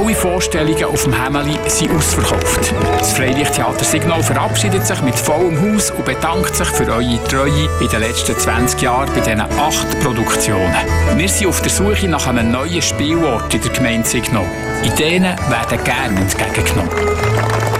Alle Vorstellungen auf dem Hämeli sind ausverkauft. Das Freilichttheater Signal verabschiedet sich mit vollem Haus und bedankt sich für eure Treue in den letzten 20 Jahren bei diesen 8 Produktionen. Wir sind auf der Suche nach einem neuen Spielort in der Gemeinde Signal. Ideen werden gerne entgegengenommen.